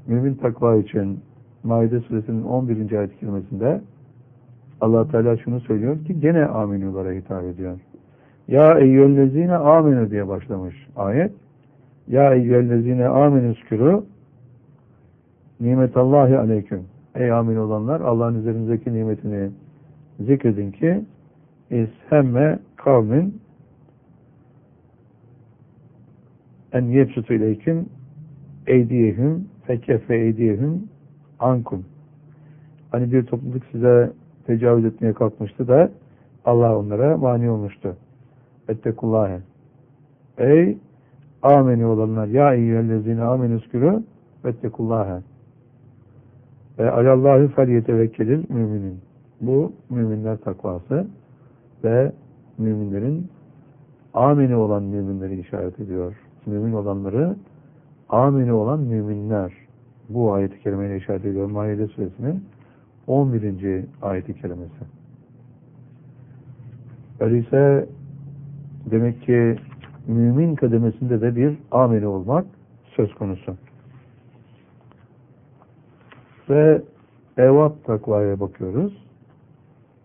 mümin takva için Maide suresinin 11. ayet-i kerimesinde Allah Teala şunu söylüyor ki gene aminulara hitap ediyor. Ya eyyühellezine aminu diye başlamış ayet. Ya eyyühellezine aminuskuru nimetallahi aleyküm. Ey amin olanlar, Allah'ın üzerinizdeki nimetini zikredin ki ishemme kavmin en yepsutu ileyküm eydiyehüm fekefe eydiyehüm ankum. Hani bir topluluk size tecavüz etmeye kalkmıştı da Allah onlara mani olmuştu. Ettekullâhe. Ey ameni olanlar, ya eyyühellezine amenüskürü vettekullâhe. Ve alallâhi felyetevekkilil müminin. Bu müminler takvası ve müminlerin ameni olan müminleri işaret ediyor. Mümin olanları ameni olan müminler. Bu ayet-i kerimeyle işaret ediyor. Maide suresinin 11. ayet-i kerimesi. Öyleyse demek ki mümin kademesinde de bir ameli olmak söz konusu. Ve evvab takvaya bakıyoruz.